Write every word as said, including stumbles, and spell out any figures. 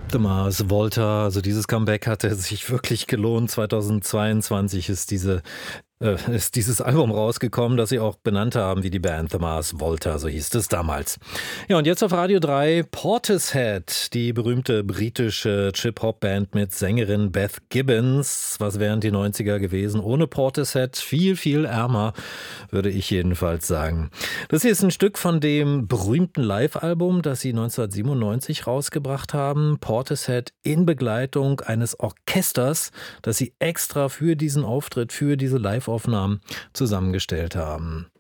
The Mars Volta, also dieses Comeback hatte sich wirklich gelohnt. zweitausendzweiundzwanzig ist diese äh, ist dieses Album rausgekommen, das sie auch benannt haben wie die Band The Mars Volta, so hieß es damals. Ja, und jetzt auf Radio drei Portishead, die berühmte britische Trip-Hop-Band mit Sängerin Beth Gibbons. Was wären die neunziger gewesen ohne Portishead? Viel, viel ärmer, würde ich jedenfalls sagen. Das hier ist ein Stück von dem berühmten Live-Album, das sie neunzehnhundertsiebenundneunzig rausgebracht haben. Portishead in Begleitung eines Orchesters, das sie extra für diesen Auftritt, für diese Live-Aufnahmen zusammengestellt haben.